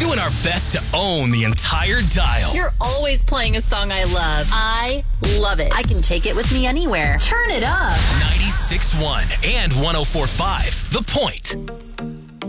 doing our best to own the entire dial. You're always playing a song I love. I love it. I can take it with me anywhere. Turn it up. 96.1 and 104.5 The Point.